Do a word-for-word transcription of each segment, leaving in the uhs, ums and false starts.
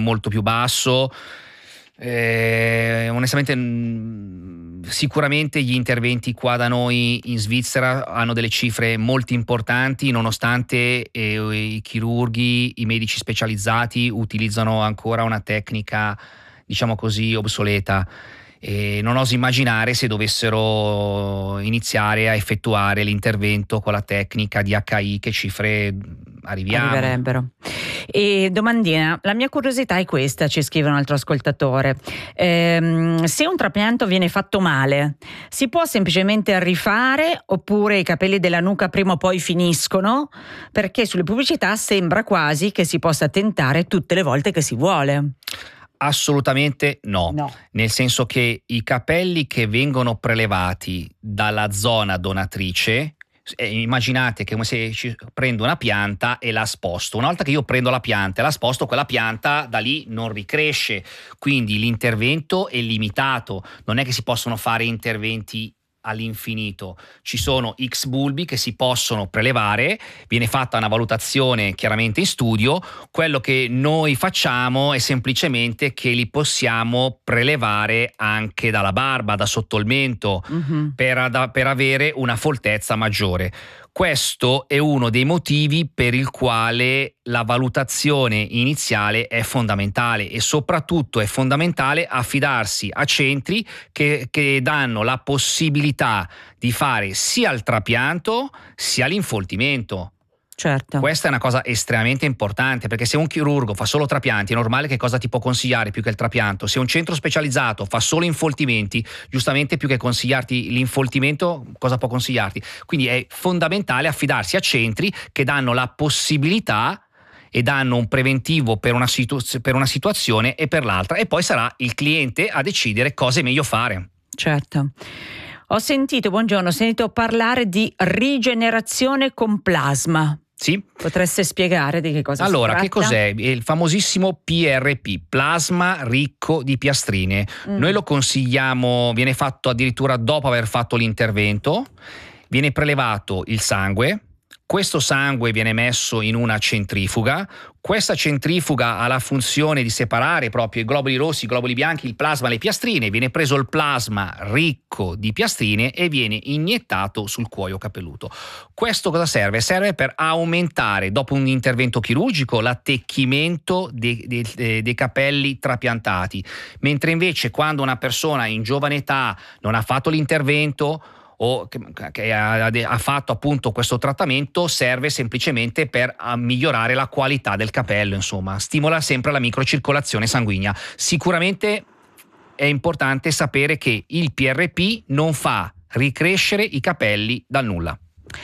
molto più basso. Eh, onestamente mh, sicuramente gli interventi qua da noi in Svizzera hanno delle cifre molto importanti, nonostante eh, i chirurghi, i medici specializzati utilizzano ancora una tecnica, diciamo così, obsoleta. E non oso immaginare se dovessero iniziare a effettuare l'intervento con la tecnica di acca i, che cifre arriviamo. Arriverebbero. E domandina, la mia curiosità è questa, ci scrive un altro ascoltatore. Ehm, se un trapianto viene fatto male, si può semplicemente rifare oppure i capelli della nuca prima o poi finiscono? Perché sulle pubblicità sembra quasi che si possa tentare tutte le volte che si vuole. Assolutamente no. No. Nel senso che i capelli che vengono prelevati dalla zona donatrice, eh, immaginate che come se ci prendo una pianta e la sposto. Una volta che io prendo la pianta e la sposto, quella pianta da lì non ricresce, quindi l'intervento è limitato. Non è che si possono fare interventi all'infinito, ci sono X bulbi che si possono prelevare, viene fatta una valutazione chiaramente in studio. Quello che noi facciamo è semplicemente che li possiamo prelevare anche dalla barba, da sotto il mento, mm-hmm. per, da, per avere una foltezza maggiore. Questo è uno dei motivi per il quale la valutazione iniziale è fondamentale, e soprattutto è fondamentale affidarsi a centri che, che danno la possibilità di fare sia il trapianto sia l'infoltimento. Certo. Questa è una cosa estremamente importante, perché se un chirurgo fa solo trapianti è normale che cosa ti può consigliare più che il trapianto. Se un centro specializzato fa solo infoltimenti, giustamente più che consigliarti l'infoltimento cosa può consigliarti? Quindi è fondamentale affidarsi a centri che danno la possibilità e danno un preventivo per una, situ- per una situazione e per l'altra, e poi sarà il cliente a decidere cosa è meglio fare. Certo. Ho sentito, buongiorno, ho sentito parlare di rigenerazione con plasma. Sì. Potreste spiegare di che cosa allora, si tratta? Allora, che cos'è? Il famosissimo P R P, plasma ricco di piastrine. Mm. Noi lo consigliamo, viene fatto addirittura dopo aver fatto l'intervento, viene prelevato il sangue. Questo sangue viene messo in una centrifuga. Questa centrifuga ha la funzione di separare proprio i globuli rossi, i globuli bianchi, il plasma, le piastrine. Viene preso il plasma ricco di piastrine e viene iniettato sul cuoio capelluto. Questo cosa serve? Serve per aumentare, dopo un intervento chirurgico, l'attecchimento dei, dei, dei capelli trapiantati. Mentre invece quando una persona in giovane età non ha fatto l'intervento o che, che ha, ha fatto appunto questo trattamento, serve semplicemente per migliorare la qualità del capello, insomma stimola sempre la microcircolazione sanguigna. Sicuramente è importante sapere che il P R P non fa ricrescere i capelli dal nulla.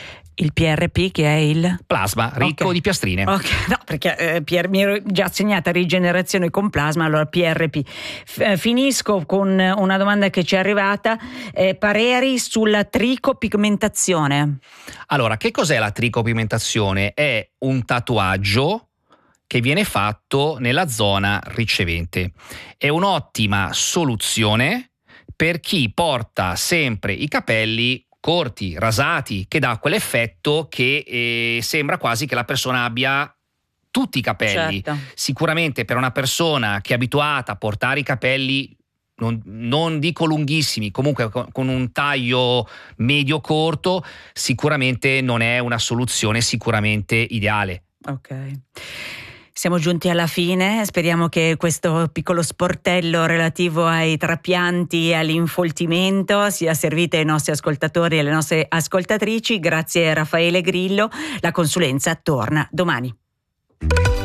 Il P R P, che è il plasma ricco okay. di piastrine. Ok, no, perché eh, Pier, mi ero già segnata rigenerazione con plasma, allora P R P. F- finisco con una domanda che ci è arrivata, eh, pareri sulla tricopigmentazione. Allora, che cos'è la tricopigmentazione? È un tatuaggio che viene fatto nella zona ricevente. È un'ottima soluzione per chi porta sempre i capelli corti, rasati, che dà quell'effetto che eh, sembra quasi che la persona abbia tutti i capelli. Certo. Sicuramente per una persona che è abituata a portare i capelli non, non dico lunghissimi, comunque con, con un taglio medio corto, sicuramente non è una soluzione sicuramente ideale. Ok. Siamo giunti alla fine, speriamo che questo piccolo sportello relativo ai trapianti e all'infoltimento sia servito ai nostri ascoltatori e alle nostre ascoltatrici. Grazie Raffaele Grillo, la consulenza torna domani.